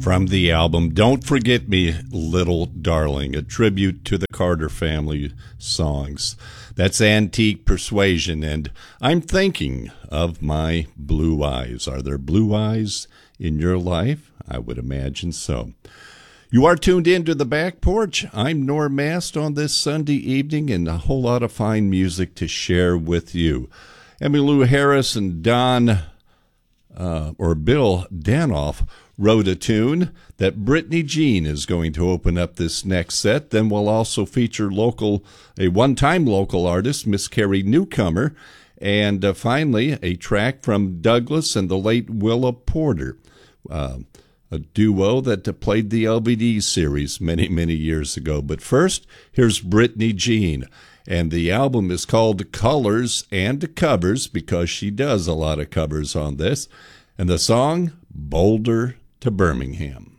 From the album Don't Forget Me, Little Darling, a tribute to the Carter family songs. That's Antique Persuasion, and I'm thinking of my blue eyes. Are there blue eyes in your life? I would imagine so. You are tuned in to The Back Porch. I'm Norm Mast on this Sunday evening, and a whole lot of fine music to share with you. Emmylou Harris and Bill Danoff wrote a tune that Brittany Jean is going to open up this next set. Then we'll also feature a one-time local artist, Miss Carrie Newcomer, and finally a track from Douglas and the late Willa Porter, a duo that played the LBD series many, many years ago. But first, here's Brittany Jean, and the album is called Colors and Covers because she does a lot of covers on this, and the song, Boulder to Birmingham.